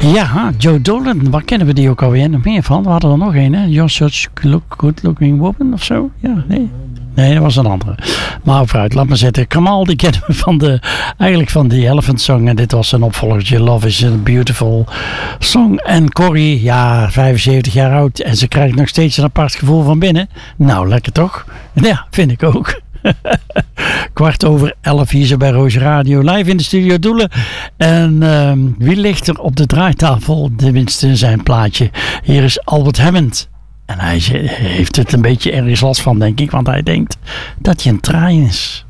Ja, Joe Dolan, waar kennen we die ook alweer nog meer van? We hadden er nog een, hè? You're such good looking woman of zo? Ja, nee. Nee, dat was een andere. Maar vooruit, laat maar zitten. Kamal, die kennen we van de Elephant Song. En dit was een opvolgertje. Love is a Beautiful Song. En Corrie, ja, 75 jaar oud. En ze krijgt nog steeds een apart gevoel van binnen. Nou, lekker toch? Ja, vind ik ook. 11:15 hier zo bij Roos Radio. Live in de Studio Doelen. En wie ligt er op de draaitafel? Tenminste, zijn plaatje. Hier is Albert Hammond. En hij heeft het een beetje ergens last van, denk ik. Want hij denkt dat hij een traai is.